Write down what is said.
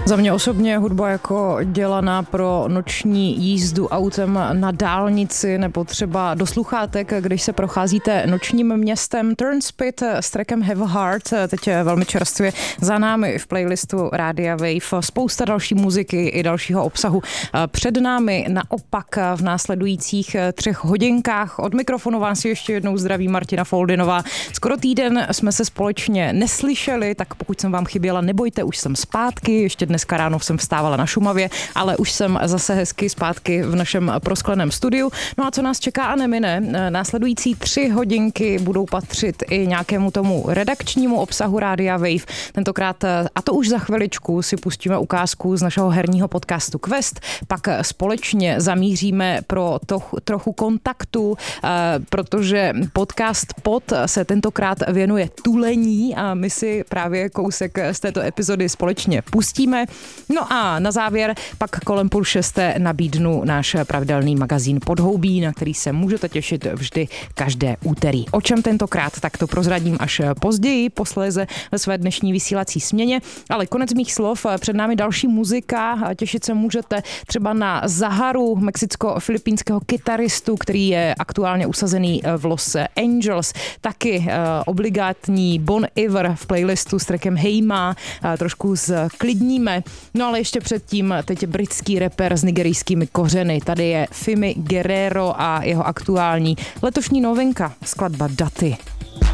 Za mě osobně hudba jako dělaná pro noční jízdu autem na dálnici nebo třeba do sluchátek, když se procházíte nočním městem. Turnspit s trackem Have a Heart, teď velmi čerstvě za námi v playlistu Rádia Wave. Spousta další muziky i dalšího obsahu před námi naopak v následujících 3 hodinkách. Od mikrofonu vás ještě jednou zdraví Martina Foldinová. Skoro týden jsme se společně neslyšeli, tak pokud jsem vám chyběla, nebojte, už jsem zpátky. Ještě dneska ráno jsem vstávala na Šumavě, ale už jsem zase hezky zpátky v našem proskleném studiu. No a co nás čeká a nemine? Následující 3 hodinky budou patřit i nějakému tomu redakčnímu obsahu Rádia Wave. Tentokrát, a to už za chviličku, si pustíme ukázku z našeho herního podcastu Quest, pak společně zamíříme pro trochu kontaktu, protože podcast Pod se tentokrát věnuje tulení a my si právě kousek z této epizody společně pustíme. No a na závěr pak kolem 5:30 nabídnu náš pravidelný magazín Podhoubí, na který se můžete těšit vždy každé úterý. O čem tentokrát, tak to prozradím až později, posléze ve své dnešní vysílací směně, ale konec mých slov, před námi další muzika, těšit se můžete třeba na Zaharu, mexicko-filipínského kytaristu, který je aktuálně usazený v Los Angeles, taky obligátní Bon Iver v playlistu s trackem Hejma, trošku zklidníme. No ale ještě předtím teď britský rapper s nigerijskými kořeny. Tady je Fimi Guerrero a jeho aktuální letošní novinka, skladba Daty.